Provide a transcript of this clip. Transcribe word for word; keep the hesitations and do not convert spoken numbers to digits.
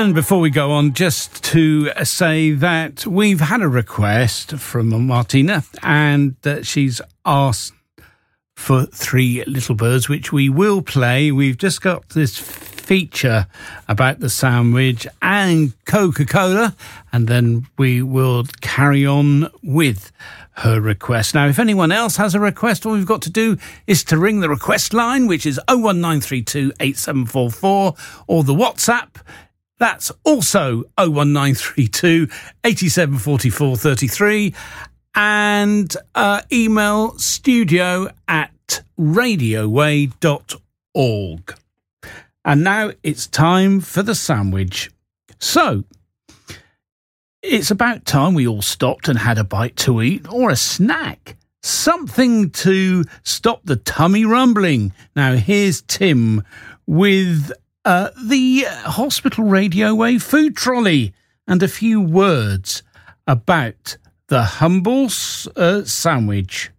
And before we go on, just to say that we've had a request from Martina, and uh, she's asked for Three Little Birds, which we will play. We've just got this feature about the sandwich and Coca-Cola, and then we will carry on with her request. Now, if anyone else has a request, all we've got to do is to ring the request line, which is oh one nine three two eight seven four four, or the WhatsApp. That's also oh one nine three two eight seven four four three three, and uh, email studio at radioway dot org. And now it's time for the sandwich. So, it's about time we all stopped and had a bite to eat, or a snack. Something to stop the tummy rumbling. Now, here's Tim with uh, the Hospital Radio Way food trolley and a few words about the humble uh, sandwich.